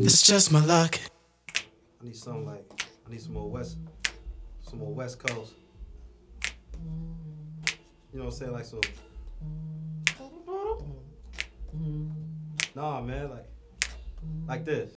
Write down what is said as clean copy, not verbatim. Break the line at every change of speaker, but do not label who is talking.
It's just my luck.
I need something like I need some more West Coast. You know what I'm saying? Like so. Nah, man, like this.